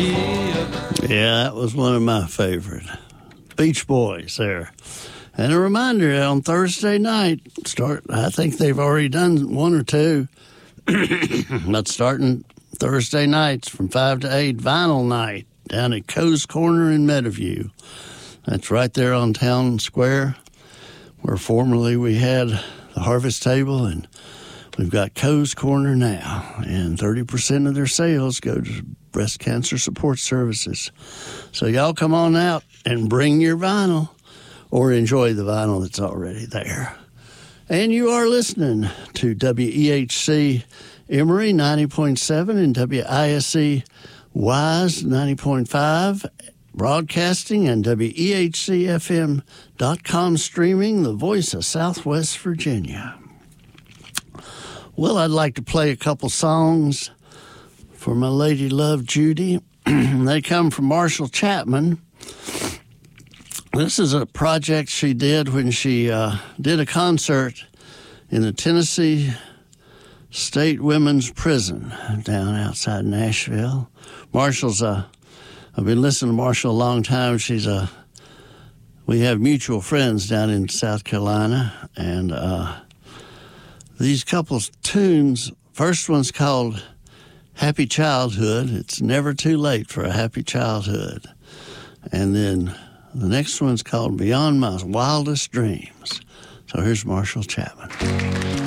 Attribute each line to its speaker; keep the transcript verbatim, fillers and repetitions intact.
Speaker 1: Yeah, that was one of my favorite. Beach Boys there. And a reminder, on Thursday night, start. I think they've already done one or two, but starting Thursday nights from five to eight, Vinyl Night down at Coe's Corner in Meadowview. That's right there on Town Square, where formerly we had the Harvest Table, and we've got Coe's Corner now, and thirty percent of their sales go to breast cancer support services. So y'all come on out and bring your vinyl, or enjoy the vinyl that's already there. And you are listening to W E H C Emory ninety point seven and W I S E Wise ninety point five, broadcasting, and W E H C F M dot com streaming, the voice of Southwest Virginia. Well, I'd like to play a couple songs for my lady love, Judy. They come from Marshall Chapman. This is a project she did when she uh, did a concert in the Tennessee State Women's Prison down outside Nashville. Marshall's a, I've been listening to Marshall a long time. She's a, we have mutual friends down in South Carolina, and uh, these couples tunes, first one's called Happy Childhood. It's never too late for a happy childhood. And then the next one's called Beyond My Wildest Dreams. So here's Marshall Chapman.